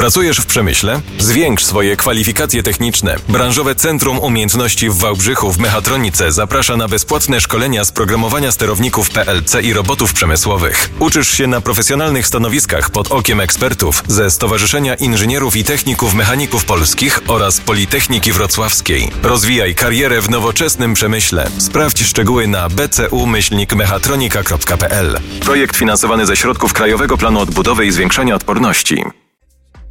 Pracujesz w przemyśle? Zwiększ swoje kwalifikacje techniczne. Branżowe Centrum Umiejętności w Wałbrzychu w Mechatronice zaprasza na bezpłatne szkolenia z programowania sterowników PLC i robotów przemysłowych. Uczysz się na profesjonalnych stanowiskach pod okiem ekspertów ze Stowarzyszenia Inżynierów i Techników Mechaników Polskich oraz Politechniki Wrocławskiej. Rozwijaj karierę w nowoczesnym przemyśle. Sprawdź szczegóły na bcu-mechatronika.pl. Projekt finansowany ze środków Krajowego Planu Odbudowy i Zwiększania Odporności.